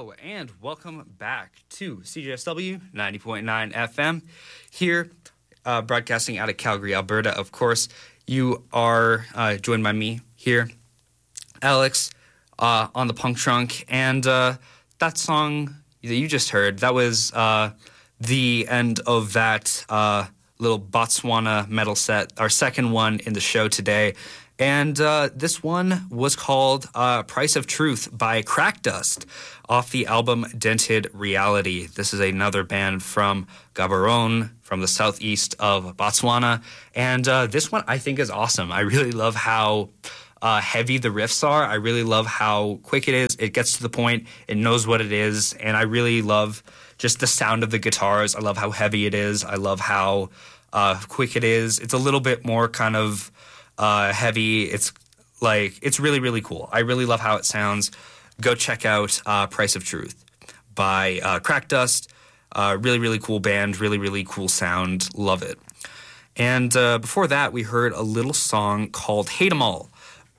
Hello, and welcome back to CJSW 90.9 FM here, broadcasting out of Calgary, Alberta. Of course, you are joined by me here, Alex, on the Punk Trunk. And that song that you just heard, that was the end of that little Botswana metal set, our second one in the show today. And this one was called Price of Truth by Crack Dust off the album Dented Reality. This is another band from Gaborone, from the southeast of Botswana. And this one I think is awesome. I really love how heavy the riffs are. I really love how quick it is. It gets to the point. It knows what it is. And I really love just the sound of the guitars. I love how heavy it is. I love how quick it is. It's a little bit more kind of heavy. It's really, really cool. I really love how it sounds. Go check out Price of Truth by Crack Dust. Really, really cool band. Really, really cool sound. Love it. And before that, we heard a little song called Hate 'Em All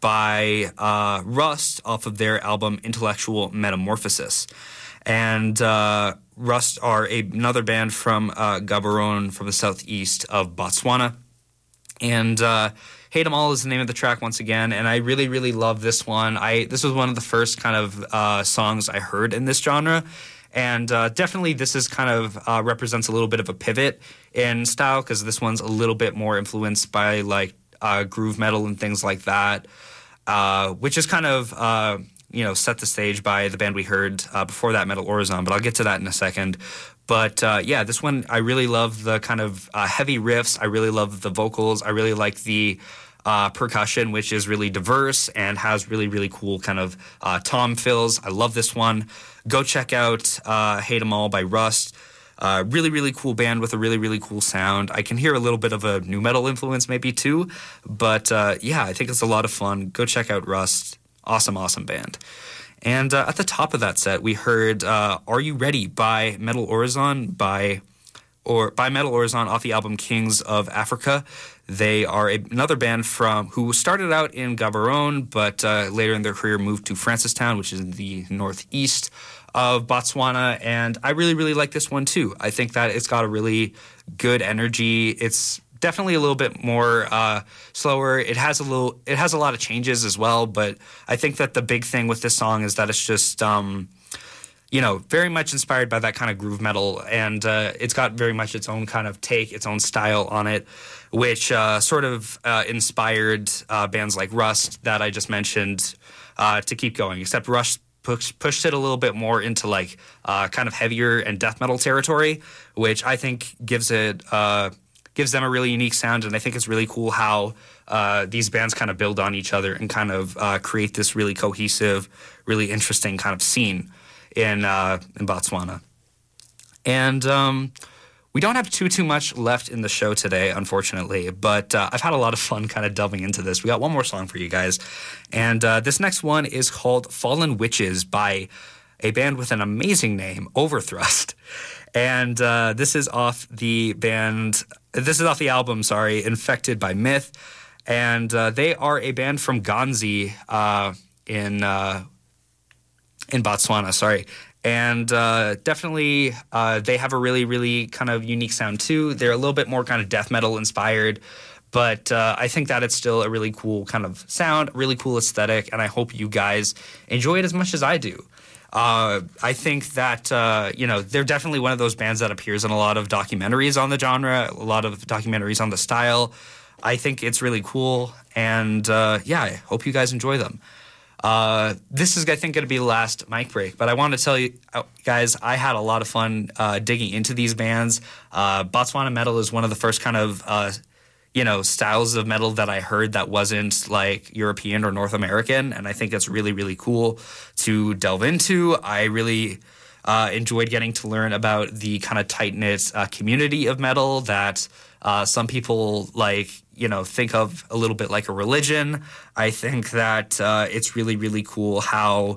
by Rust off of their album Intellectual Metamorphosis. And Rust are another band from Gaborone, from the southeast of Botswana. And Hate 'Em All is the name of the track once again, and I really, really love this one. This was one of the first kind of songs I heard in this genre, and definitely this is kind of represents a little bit of a pivot in style, because this one's a little bit more influenced by like groove metal and things like that, which is kind of set the stage by the band we heard before that, Metal Orizon, but I'll get to that in a second. But yeah, this one, I really love the kind of heavy riffs. I really love the vocals. I really like the percussion, which is really diverse and has really, really cool kind of tom fills. I love this one. Go check out Hate 'Em All by Rust. Really, really cool band with a really, really cool sound. I can hear a little bit of a nu metal influence maybe too. But yeah, I think it's a lot of fun. Go check out Rust. Awesome, awesome band. And at the top of that set, we heard Are You Ready by Metal Orizon by Metal Orizon off the album Kings of Africa. They are another band who started out in Gaborone, but later in their career moved to Francistown, which is in the northeast of Botswana. And I really, really like this one too. I think that it's got a really good energy. It's definitely a little bit more slower. It has a lot of changes as well, but I think that the big thing with this song is that it's just very much inspired by that kind of groove metal, and it's got very much its own kind of take, its own style on it, which sort of inspired bands like Rust that I just mentioned to keep going, except Rust pushed it a little bit more into like kind of heavier and death metal territory, which I think gives them a really unique sound. And I think it's really cool how these bands kind of build on each other and kind of create this really cohesive, really interesting kind of scene in Botswana. And we don't have too much left in the show today, unfortunately, but I've had a lot of fun kind of delving into this. We got one more song for you guys. And this next one is called Fallen Witches by a band with an amazing name, Overthrust. And this is off the album, Infected by Myth. And they are a band from Ganzi in Botswana, And definitely they have a really, really kind of unique sound too. They're a little bit more kind of death metal inspired, but I think that it's still a really cool kind of sound, really cool aesthetic, and I hope you guys enjoy it as much as I do. I think that, they're definitely one of those bands that appears in a lot of documentaries on the genre, a lot of documentaries on the style. I think it's really cool, and I hope you guys enjoy them. This is, I think, going to be the last mic break, but I want to tell you, guys, I had a lot of fun digging into these bands. Botswana metal is one of the first kind of styles of metal that I heard that wasn't like European or North American, and I think it's really, really cool to delve into. I really enjoyed getting to learn about the kind of tight-knit community of metal that some people think of a little bit like a religion. I think that it's really, really cool how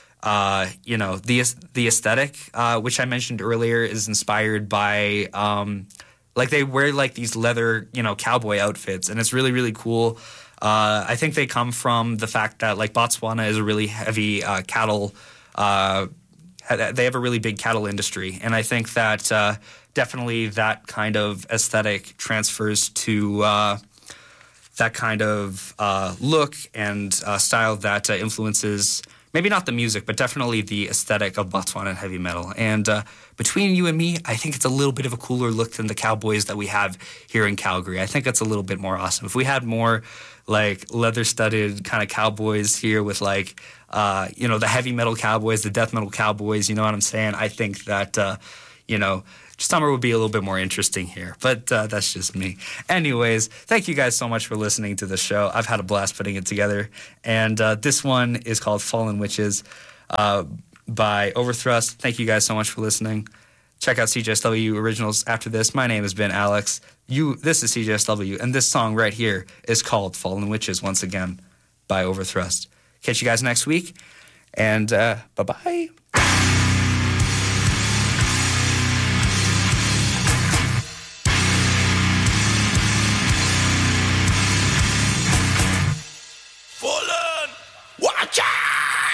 the aesthetic, which I mentioned earlier, is inspired by they wear like these leather, cowboy outfits, and it's really, really cool. I think they come from the fact that like Botswana is a really heavy cattle they have a really big cattle industry, and I think that definitely that kind of aesthetic transfers to that kind of look and style that influences maybe not the music, but definitely the aesthetic of Botswana heavy metal. And between you and me, I think it's a little bit of a cooler look than the cowboys that we have here in Calgary. I think it's a little bit more awesome. If we had more like leather-studded kind of cowboys here with like, the heavy metal cowboys, the death metal cowboys, you know what I'm saying? I think that, summer would be a little bit more interesting here, but that's just me. Anyways, thank you guys so much for listening to the show. I've had a blast putting it together, and this one is called Fallen Witches by Overthrust. Thank you guys so much for listening. Check out CJSW Originals after this. My name has been Alex. This is CJSW, and this song right here is called Fallen Witches once again by Overthrust. Catch you guys next week, and bye-bye.